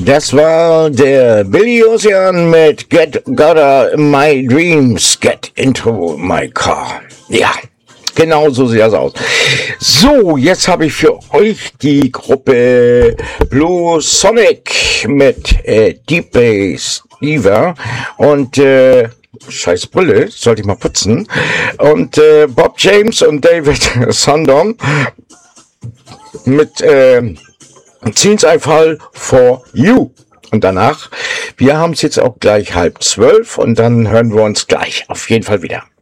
Das war der Billy Ocean mit Get Gotta My Dreams, Get Into My Car. Ja, genau so sieht das aus. So, jetzt habe ich für euch die Gruppe Blue Sonic mit Deep Bass Diva und scheiß Brille, sollte ich mal putzen. Und Bob James und David Sundom mit Scenes I Fall for You. Und danach, wir haben es jetzt auch gleich 11:30 und dann hören wir uns gleich auf jeden Fall wieder.